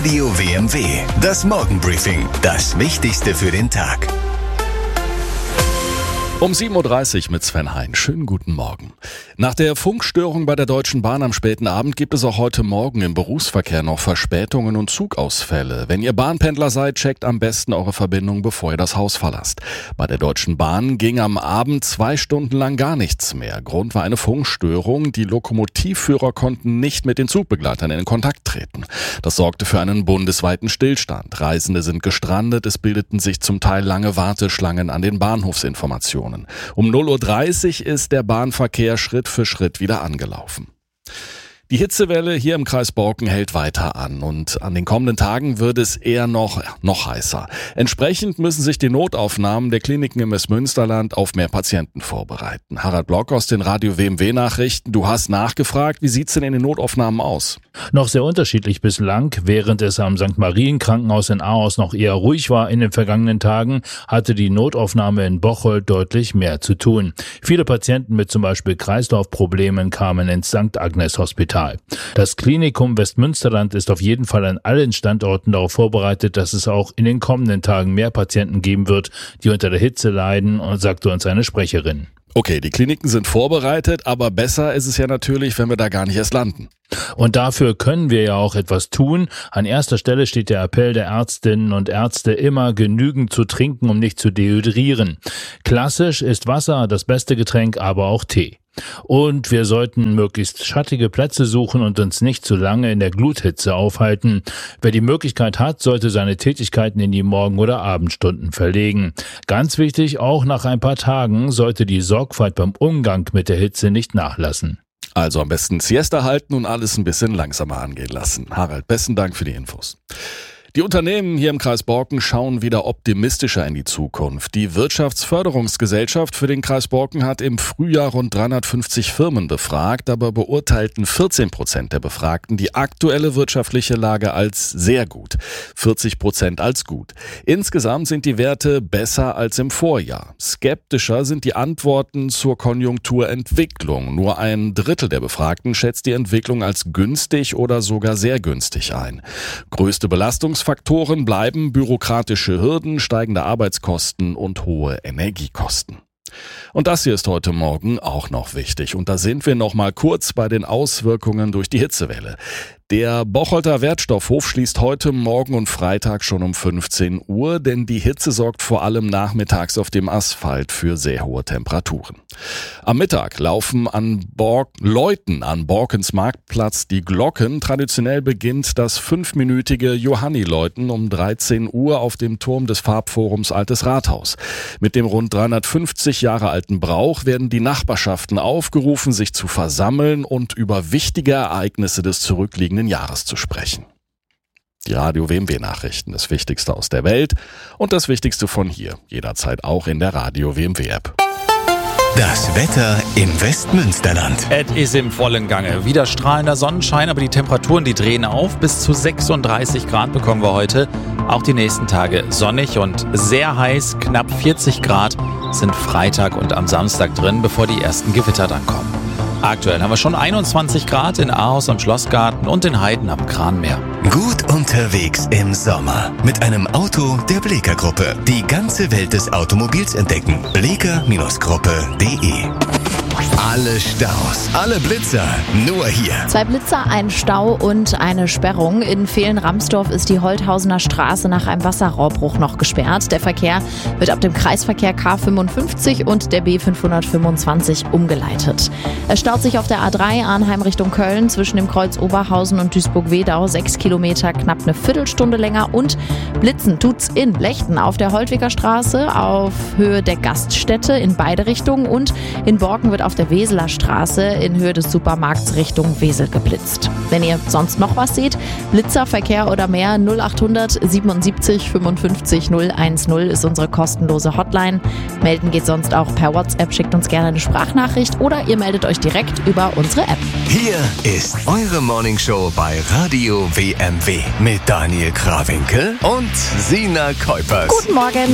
Radio WMW, das Morgenbriefing, das Wichtigste für den Tag. Um 7.30 Uhr mit Sven Hein. Schönen guten Morgen. Nach der Funkstörung bei der Deutschen Bahn am späten Abend gibt es auch heute Morgen im Berufsverkehr noch Verspätungen und Zugausfälle. Wenn ihr Bahnpendler seid, checkt am besten eure Verbindung, bevor ihr das Haus verlasst. Bei der Deutschen Bahn ging am Abend 2 Stunden lang gar nichts mehr. Grund war eine Funkstörung. Die Lokomotivführer konnten nicht mit den Zugbegleitern in Kontakt treten. Das sorgte für einen bundesweiten Stillstand. Reisende sind gestrandet. Es bildeten sich zum Teil lange Warteschlangen an den Bahnhofsinformationen. Um 0.30 Uhr ist der Bahnverkehr Schritt für Schritt wieder angelaufen. Die Hitzewelle hier im Kreis Borken hält weiter an und an den kommenden Tagen wird es eher noch heißer. Entsprechend müssen sich die Notaufnahmen der Kliniken im Westmünsterland auf mehr Patienten vorbereiten. Harald Block aus den Radio WMW Nachrichten, du hast nachgefragt, wie sieht's denn in den Notaufnahmen aus? Noch sehr unterschiedlich bislang. Während es am St. Marien Krankenhaus in Ahaus noch eher ruhig war in den vergangenen Tagen, hatte die Notaufnahme in Bocholt deutlich mehr zu tun. Viele Patienten mit zum Beispiel Kreislaufproblemen kamen ins St. Agnes Hospital. Das Klinikum Westmünsterland ist auf jeden Fall an allen Standorten darauf vorbereitet, dass es auch in den kommenden Tagen mehr Patienten geben wird, die unter der Hitze leiden, sagte uns eine Sprecherin. Okay, die Kliniken sind vorbereitet, aber besser ist es ja natürlich, wenn wir da gar nicht erst landen. Und dafür können wir ja auch etwas tun. An erster Stelle steht der Appell der Ärztinnen und Ärzte, immer genügend zu trinken, um nicht zu dehydrieren. Klassisch ist Wasser das beste Getränk, aber auch Tee. Und wir sollten möglichst schattige Plätze suchen und uns nicht zu lange in der Gluthitze aufhalten. Wer die Möglichkeit hat, sollte seine Tätigkeiten in die Morgen- oder Abendstunden verlegen. Ganz wichtig, auch nach ein paar Tagen sollte die Sorgfalt beim Umgang mit der Hitze nicht nachlassen. Also am besten Siesta halten und alles ein bisschen langsamer angehen lassen. Harald, besten Dank für die Infos. Die Unternehmen hier im Kreis Borken schauen wieder optimistischer in die Zukunft. Die Wirtschaftsförderungsgesellschaft für den Kreis Borken hat im Frühjahr rund 350 Firmen befragt, aber beurteilten 14% der Befragten die aktuelle wirtschaftliche Lage als sehr gut, 40% als gut. Insgesamt sind die Werte besser als im Vorjahr. Skeptischer sind die Antworten zur Konjunkturentwicklung. Nur 1/3 der Befragten schätzt die Entwicklung als günstig oder sogar sehr günstig ein. Größte Belastungsfaktoren bleiben bürokratische Hürden, steigende Arbeitskosten und hohe Energiekosten. Und das hier ist heute Morgen auch noch wichtig. Und da sind wir noch mal kurz bei den Auswirkungen durch die Hitzewelle. Der Bocholter Wertstoffhof schließt heute Morgen und Freitag schon um 15 Uhr, denn die Hitze sorgt vor allem nachmittags auf dem Asphalt für sehr hohe Temperaturen. Am Mittag läuten an Borkens Marktplatz die Glocken. Traditionell beginnt das 5-minütige Johanniläuten um 13 Uhr auf dem Turm des Farbforums Altes Rathaus. Mit dem rund 350 Jahre alten Brauch werden die Nachbarschaften aufgerufen, sich zu versammeln und über wichtige Ereignisse des zurückliegenden Jahres zu sprechen. Die Radio WMW Nachrichten, das Wichtigste aus der Welt und das Wichtigste von hier, jederzeit auch in der Radio WMW App. Das Wetter im Westmünsterland. Es ist im vollen Gange. Wieder strahlender Sonnenschein, aber die Temperaturen, die drehen auf. Bis zu 36 Grad bekommen wir heute. Auch die nächsten Tage sonnig und sehr heiß. Knapp 40 Grad sind Freitag und am Samstag drin, bevor die ersten Gewitter dann kommen. Aktuell haben wir schon 21 Grad in Ahaus am Schlossgarten und in Heiden am Kranmeer. Gut unterwegs im Sommer mit einem Auto der Bleeker Gruppe. Die ganze Welt des Automobils entdecken. bleeker-gruppe.de. Alle Staus, alle Blitzer, nur hier. 2 Blitzer, ein Stau und eine Sperrung. In Vehlen-Ramsdorf ist die Holthausener Straße nach einem Wasserrohrbruch noch gesperrt. Der Verkehr wird ab dem Kreisverkehr K55 und der B525 umgeleitet. Es staut sich auf der A3 Arnheim Richtung Köln zwischen dem Kreuz Oberhausen und Duisburg-Wedau 6 Kilometer, knapp eine Viertelstunde länger. Und blitzen tut's in Lechten auf der Holtwiger Straße auf Höhe der Gaststätte in beide Richtungen und in Borken wird auf der Weseler Straße in Höhe des Supermarkts Richtung Wesel geblitzt. Wenn ihr sonst noch was seht, Blitzer, Verkehr oder mehr, 0800 77 55 010 ist unsere kostenlose Hotline. Melden geht sonst auch per WhatsApp, schickt uns gerne eine Sprachnachricht oder ihr meldet euch direkt über unsere App. Hier ist eure Morningshow bei Radio WMW mit Daniel Krawinkel und Sina Kuipers. Guten Morgen.